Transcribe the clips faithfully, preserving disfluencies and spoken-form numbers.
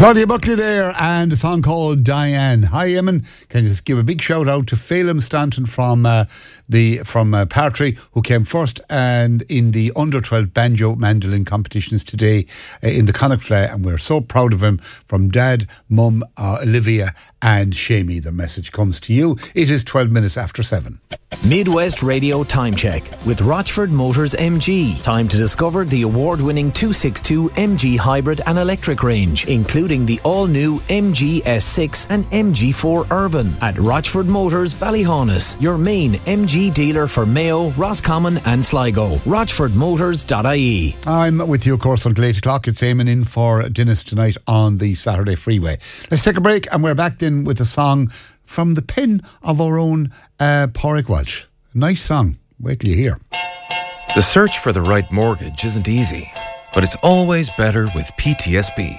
Claudia Buckley there, and a song called Diane. Hi, Eamon. Can you just give a big shout out to Phelim Stanton from uh, the from uh, Partry, who came first and in the under twelve banjo mandolin competitions today uh, in the Connacht Fleadh, and we're so proud of him. From Dad, Mum, uh, Olivia, and Shamey, the message comes to you. It is twelve minutes after seven. Midwest Radio Time Check with Rochford Motors M G. Time to discover the award-winning two sixty-two M G hybrid and electric range, including the all-new M G S six and M G four Urban at Rochford Motors Ballyhaunis, your main M G dealer for Mayo, Roscommon and Sligo. rochford motors dot I E. I'm with you, of course, until eight o'clock. It's Eamon in for Dennis tonight on the Saturday Freeway. Let's take a break, and we're back then with a song from the pen of our own uh, Pádraig Walsh. Nice song. Wait till you hear. The search for the right mortgage isn't easy, but it's always better with P T S B.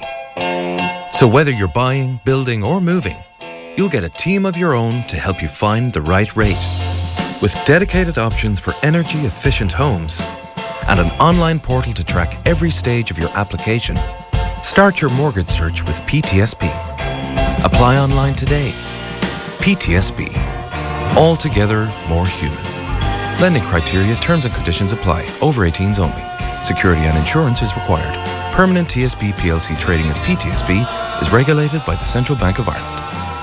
So whether you're buying, building or moving, you'll get a team of your own to help you find the right rate. With dedicated options for energy-efficient homes and an online portal to track every stage of your application, start your mortgage search with P T S B. Apply online today. P T S B. Altogether more human. Lending criteria, terms and conditions apply. Over eighteens only. Security and insurance is required. Permanent T S B P L C trading as P T S B is regulated by the Central Bank of Ireland.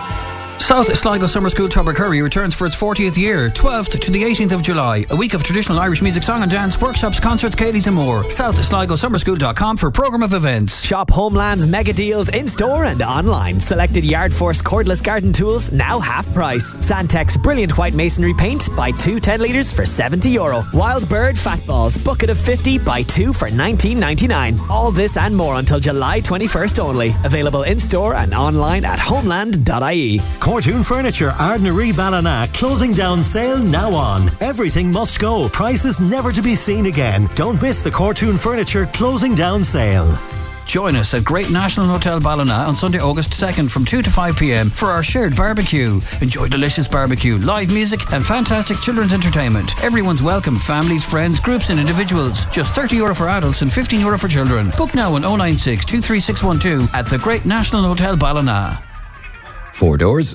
South Sligo Summer School Tubbercurry returns for its fortieth year, twelfth to the eighteenth of July. A week of traditional Irish music, song and dance, workshops, concerts, Katie's and more. south sligo summer school dot com for programme of events. Shop Homeland's mega deals in store and online. Selected Yard Force cordless garden tools now half price. Sandtex brilliant white masonry paint, buy two ten litres for seventy euro. Wild Bird fat balls, bucket of fifty, buy two for nineteen ninety-nine. All this and more until July twenty-first only. Available in store and online at homeland dot I E. Cortoon Furniture, Ardnaree Ballina, closing down sale now on. Everything must go. Prices never to be seen again. Don't miss the Cortoon Furniture closing down sale. Join us at Great National Hotel Ballina on Sunday, August second from two to five p.m. for our shared barbecue. Enjoy delicious barbecue, live music and fantastic children's entertainment. Everyone's welcome, families, friends, groups and individuals. Just thirty euro for adults and fifteen euro for children. Book now on oh nine six, two three six one two at the Great National Hotel Ballina. Four doors.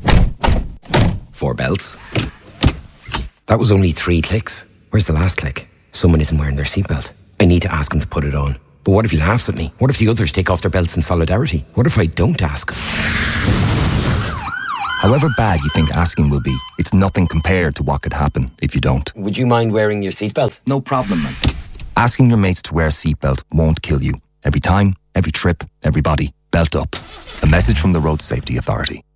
Four belts. That was only three clicks. Where's the last click? Someone isn't wearing their seatbelt. I need to ask him to put it on. But what if he laughs at me? What if the others take off their belts in solidarity? What if I don't ask him? However bad you think asking will be, it's nothing compared to what could happen if you don't. Would you mind wearing your seatbelt? No problem, man. Asking your mates to wear a seatbelt won't kill you. Every time, every trip, everybody, belt up. A message from the Road Safety Authority.